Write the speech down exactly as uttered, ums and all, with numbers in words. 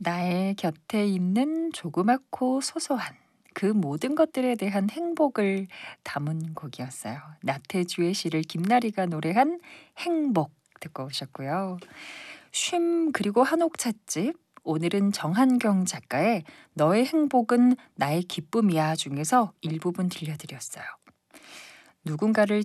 나의 곁에 있는 조그맣고 소소한 그 모든 것들에 대한 행복을 담은 곡이었어요. 나태주의 시를 김나리가 노래한 행복 듣고 오셨고요. 쉼 그리고 한옥 찻집 오늘은 정한경 작가의 너의 행복은 나의 기쁨이야 중에서 일부분 들려드렸어요. 누군가를